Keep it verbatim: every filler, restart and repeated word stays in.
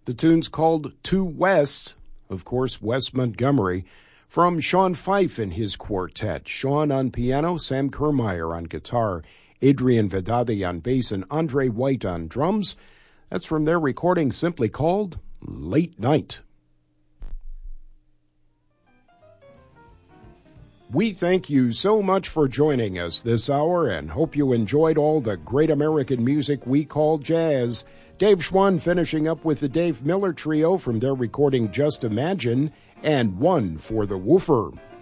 The tune's called Two Wests, of course, Wes Montgomery, from Sean Fife and his quartet. Sean on piano, Sam Kermeyer on guitar, Adrian Vedade on bass, and Andre White on drums. That's from their recording simply called Late Night. We thank you so much for joining us this hour and hope you enjoyed all the great American music we call jazz. Dave Schwann finishing up with the Dave Miller Trio from their recording Just Imagine and One for the Woofer.